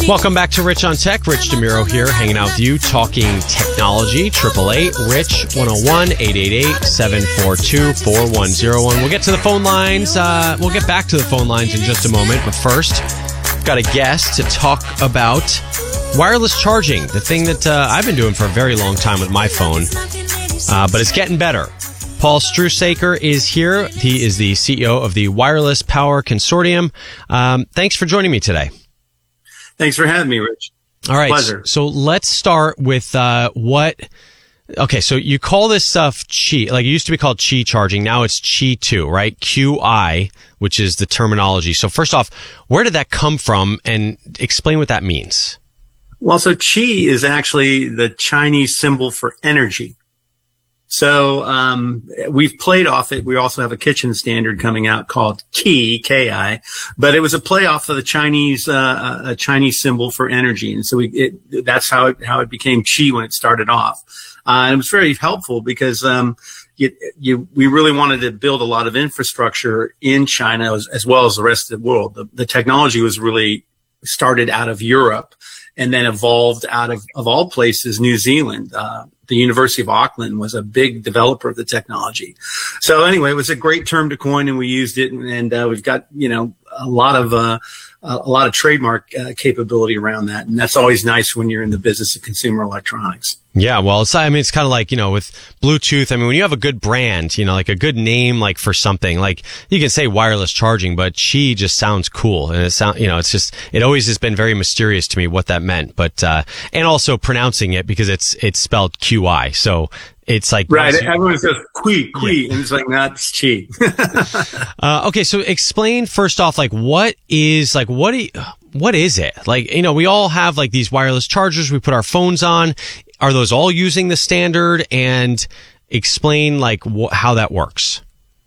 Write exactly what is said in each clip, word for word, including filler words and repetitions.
Welcome back to Rich on Tech. Rich DeMuro here, hanging out with you, talking technology. Triple eight Rich one oh one, eight eight eight, seven four two, four one oh one. We'll get to the phone lines. Uh, we'll get back to the phone lines in just a moment. But first, got a guest to talk about wireless charging, the thing that uh, I've been doing for a very long time with my phone, uh, but it's getting better. Paul Strusaker is here. He is the C E O of the Wireless Power Consortium. Um, thanks for joining me today. Thanks for having me, Rich. All right. Pleasure. So let's start with uh, what... Okay, so you call this stuff Qi. Like, it used to be called Qi charging. Now it's Qi two, right? Q I, which is the terminology. So first off, where did that come from? And explain what that means. Well, so Qi is actually the Chinese symbol for energy. So um we've played off it. We also have a kitchen standard coming out called Ki, K I, but it was a play off of the Chinese uh a Chinese symbol for energy, and so we it, that's how it how it became Qi when it started off. Uh, and it was very helpful because um you, you we really wanted to build a lot of infrastructure in China as, as well as the rest of the world. The, the technology was really started out of Europe and then evolved out of, of all places, New Zealand. Uh, the University of Auckland was a big developer of the technology. So anyway, it was a great term to coin, and we used it, and, and uh, we've got, you know, a lot of, uh, a lot of trademark uh, capability around that. And that's always nice when you're in the business of consumer electronics. Yeah, well, it's, I mean, it's kind of like, you know, with Bluetooth. I mean, when you have a good brand, you know, like a good name, like for something, like you can say wireless charging, but Qi just sounds cool. And it sound, you know, it's just, it always has been very mysterious to me what that meant. But, uh, and also pronouncing it because it's, it's spelled Q I. So it's like, right. Everyone says Qi, Qi, yeah. And it's like, not Qi. uh, okay. So explain first off, like, what is, like, what do you, what is it? Like, you know, we all have like these wireless chargers we put our phones on. Are those all using the standard? And explain like wh- how that works.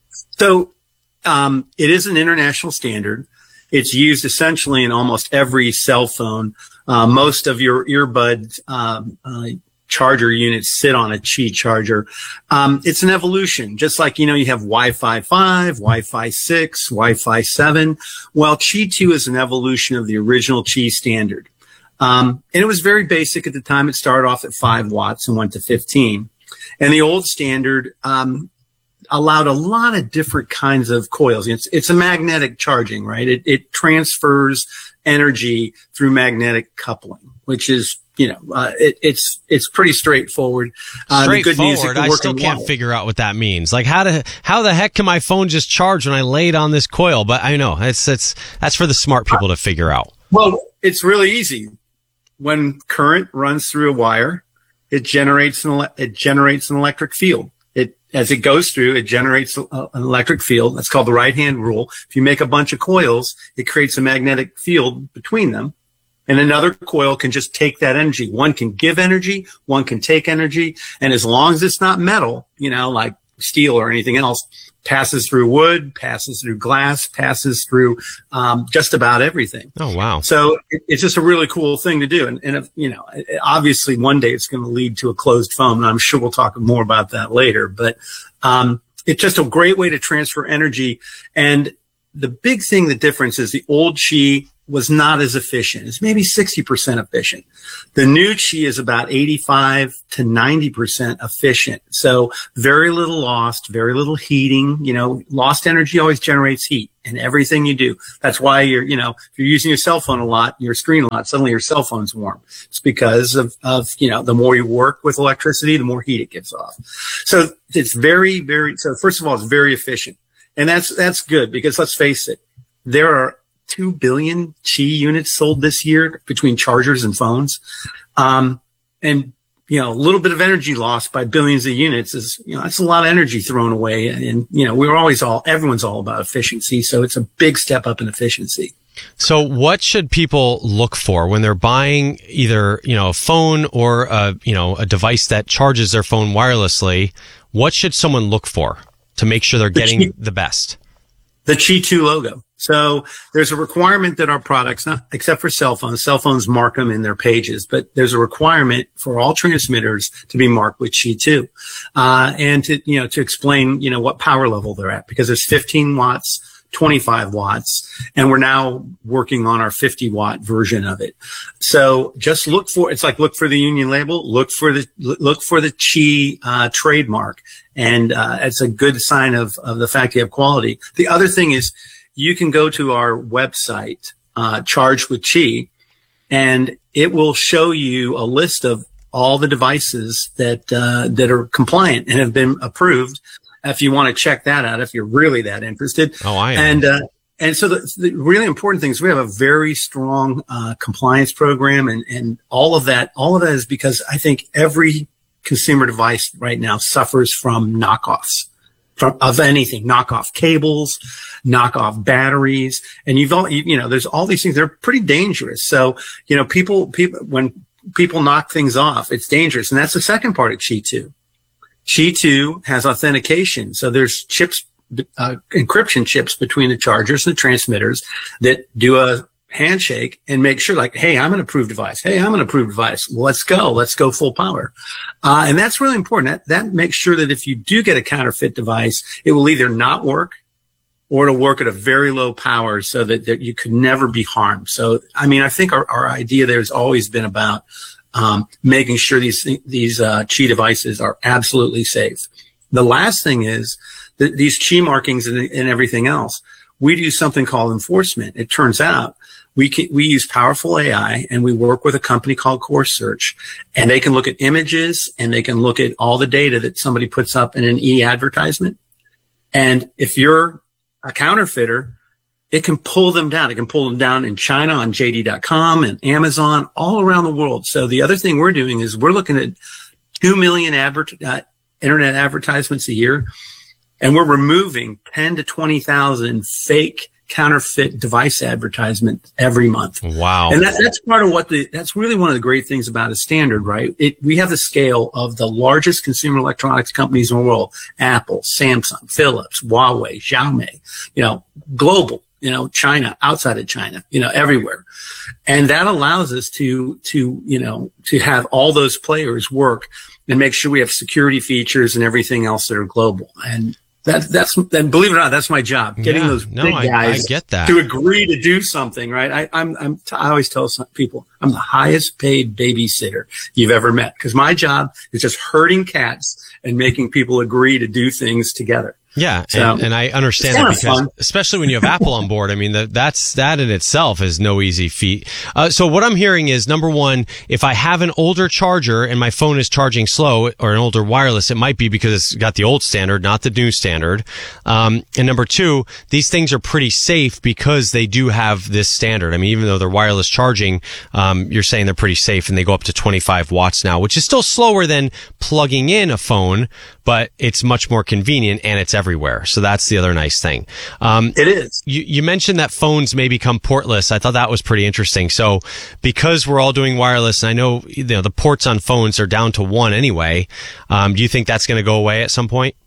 So, um, it is an international standard. It's used essentially in almost every cell phone. Uh, most of your earbud, um, uh, charger units sit on a Qi charger. Um, it's an evolution, just like, you know, you have Wi-Fi five, Wi-Fi six, Wi-Fi seven. Well, Qi two is an evolution of the original Qi standard. Um, and it was very basic at the time. It started off at five watts and went to fifteen. And the old standard, um, allowed a lot of different kinds of coils. It's, it's a magnetic charging, right? It, it transfers energy through magnetic coupling, which is, you know, uh, it, it's, it's pretty straightforward. Uh, straightforward. I still can't figure out what that means. Like, how to, how the heck can my phone just charge when I lay it on this coil? But I know it's, it's, that's for the smart people to figure out. Well, it's really easy. When current runs through a wire, it generates an, ele- it generates an electric field. It, as it goes through, it generates a, an electric field. That's called the right-hand rule. If you make a bunch of coils, it creates a magnetic field between them. And another coil can just take that energy. One can give energy, one can take energy. And as long as it's not metal, you know, like steel or anything else, passes through wood, passes through glass, passes through um, just about everything. Oh, wow. So it, it's just a really cool thing to do. And, and if, you know, obviously one day it's going to lead to a closed phone. And I'm sure we'll talk more about that later. But um, it's just a great way to transfer energy. And the big thing, the difference is the old Qi was not as efficient. It's maybe sixty percent efficient. The new Qi is about eighty-five to ninety percent efficient. So very little lost, very little heating. You know, lost energy always generates heat in everything you do. That's why you're, you know, if you're using your cell phone a lot, your screen a lot, suddenly your cell phone's warm. It's because of, of, you know, the more you work with electricity, the more heat it gives off. So it's very, very, so first of all, it's very efficient. And that's, that's good because let's face it, there are two billion Qi units sold this year between chargers and phones. Um, and, you know, a little bit of energy lost by billions of units is, you know, that's a lot of energy thrown away. And, and you know, we're always all, everyone's all about efficiency. So it's a big step up in efficiency. So what should people look for when they're buying either, you know, a phone or a, you know, a device that charges their phone wirelessly? What should someone look for to make sure they're getting the, Qi, the best? The Qi two logo. So there's a requirement that our products, not except for cell phones, cell phones mark them in their pages, but there's a requirement for all transmitters to be marked with Qi two, uh, and to, you know, to explain, you know, what power level they're at, because there's fifteen watts twenty-five watts, and we're now working on our fifty watt version of it. So just look for, it's like look for the Union label, look for the, look for the Qi uh, trademark. And uh, it's a good sign of, of the fact you have quality. The other thing is you can go to our website, uh, Charge with Qi, and it will show you a list of all the devices that, uh, that are compliant and have been approved. If you want to check that out, if you're really that interested. Oh, I am. And, uh, and so the, the really important thing is we have a very strong, uh, compliance program, and, and all of that, all of that is because I think every consumer device right now suffers from knockoffs from of anything, knockoff cables, knockoff batteries. And you've all, you, you know, there's all these things that are pretty dangerous. So, you know, people, people, when people knock things off, it's dangerous. And that's the second part of Qi two. Qi two has authentication. So there's chips, uh, encryption chips between the chargers and the transmitters that do a handshake and make sure, like, hey, I'm an approved device. Hey, I'm an approved device. Well, let's go. Let's go full power. Uh, and that's really important. That, that makes sure that if you do get a counterfeit device, it will either not work or it'll work at a very low power so that, that you could never be harmed. So, I mean, I think our, our idea there has always been about um, making sure these, these uh, Qi devices are absolutely safe. The last thing is that these Qi markings and, and everything else, we do something called enforcement. It turns out we can, we use powerful A I, and we work with a company called Core Search, and they can look at images and they can look at all the data that somebody puts up in an e-advertisement. And if you're a counterfeiter, it can pull them down. It can pull them down in China on J D dot com and Amazon, all around the world. So the other thing we're doing is we're looking at two million advert, uh, internet advertisements a year, and we're removing ten to twenty thousand fake counterfeit device advertisements every month. Wow. And that, that's part of what the, that's really one of the great things about a standard, right? It, we have the scale of the largest consumer electronics companies in the world: Apple, Samsung, Philips, Huawei, Xiaomi, you know, global, you know, China, outside of China, you know, everywhere. And that allows us to, to, you know, to have all those players work and make sure we have security features and everything else that are global. And That, that's, and believe it or not, that's my job. Getting yeah, those no, big I, guys I get that. to agree to do something, right? I, I'm, I'm, t- I always tell some people, I'm the highest paid babysitter you've ever met, because my job is just herding cats and making people agree to do things together. Yeah, So, and, and I understand that because, fun. especially when you have Apple on board, I mean, that, that's, that in itself is no easy feat. Uh, so what I'm hearing is, number one, if I have an older charger and my phone is charging slow, or an older wireless, it might be because it's got the old standard, not the new standard. Um, and number two, these things are pretty safe because they do have this standard. I mean, even though they're wireless charging, um, you're saying they're pretty safe, and they go up to twenty-five watts now, which is still slower than plugging in a phone, but it's much more convenient and it's everywhere. So that's the other nice thing. Um, It is. You, you mentioned that phones may become portless. I thought that was pretty interesting. So because we're all doing wireless, and I know, you know, the ports on phones are down to one anyway, um, do you think that's going to go away at some point?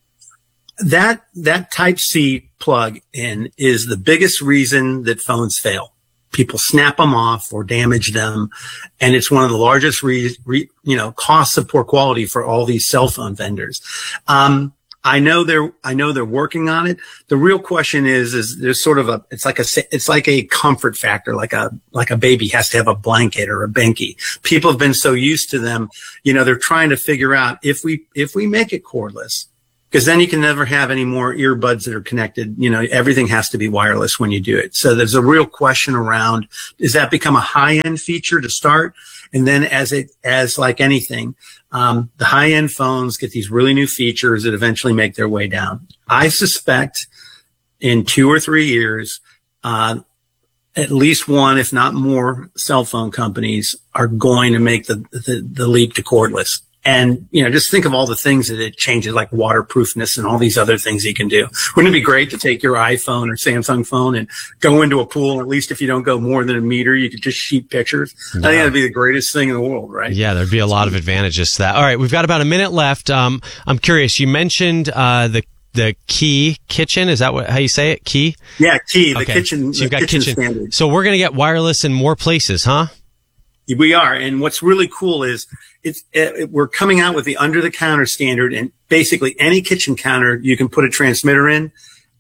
That, that Type-C plug in is the biggest reason that phones fail. People snap them off or damage them. And it's one of the largest, re, re, you know, costs of poor quality for all these cell phone vendors. Um, I know they're, I know they're working on it. The real question is, is there's sort of a, it's like a, it's like a comfort factor, like a, like a baby has to have a blanket or a binky. People have been so used to them, you know, they're trying to figure out if we, if we make it cordless, because then you can never have any more earbuds that are connected. You know, everything has to be wireless when you do it. So there's a real question around, does that become a high-end feature to start? And then as it, as like anything, um, the high-end phones get these really new features that eventually make their way down. I suspect in two or three years, uh, at least one, if not more, cell phone companies are going to make the, the, the leap to cordless. And, you know, just think of all the things that it changes, like waterproofness and all these other things you can do. Wouldn't it be great to take your iPhone or Samsung phone and go into a pool? At least if you don't go more than a meter, you could just shoot pictures. Yeah. I think that'd be the greatest thing in the world, right? Yeah, there'd be a lot of advantages to that. All right, we've got about a minute left. Um, I'm curious. You mentioned uh, the the Qi kitchen. Is that what how you say it? Qi? Yeah, Qi. The okay. kitchen. So you've the got kitchen, kitchen. standard. So we're gonna get wireless in more places, huh? We are. And what's really cool is it's, it, we're coming out with the under the counter standard, and basically any kitchen counter you can put a transmitter in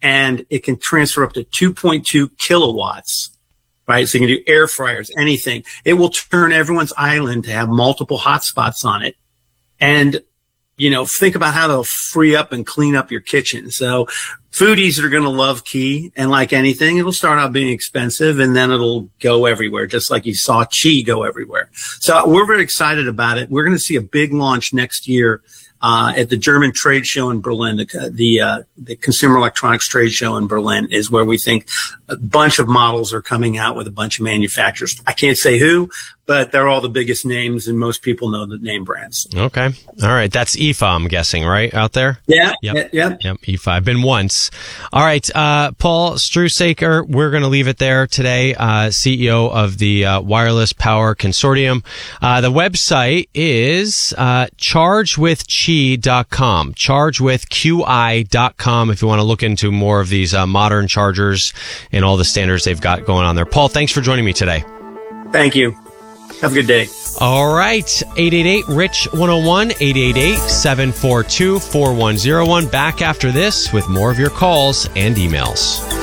and it can transfer up to two point two kilowatts, right? So you can do air fryers, anything. It will turn everyone's island to have multiple hotspots on it. And, you know, think about how they'll free up and clean up your kitchen. So foodies are going to love Qi, and like anything, it'll start out being expensive and then it'll go everywhere, just like you saw Qi go everywhere. So we're very excited about it. We're going to see a big launch next year uh at the German trade show in Berlin. The the, uh, the Consumer Electronics Trade Show in Berlin is where we think a bunch of models are coming out with a bunch of manufacturers. I can't say who, but they're all the biggest names, and most people know the name brands. Okay. All right. That's I F A, I'm guessing, right, out there? Yeah. Yep. Yeah. Yep. I F A. I've been once. All right. Uh, Paul Strusaker, we're going to leave it there today. Uh, C E O of the uh, Wireless Power Consortium. Uh, the website is uh, charge with qi dot com. charge with qi dot com if you want to look into more of these uh, modern chargers and all the standards they've got going on there. Paul, thanks for joining me today. Thank you. Have a good day. All right. eight eight eight, R I C H, one oh one, eight eight eight, seven four two, four one zero one. Back after this with more of your calls and emails.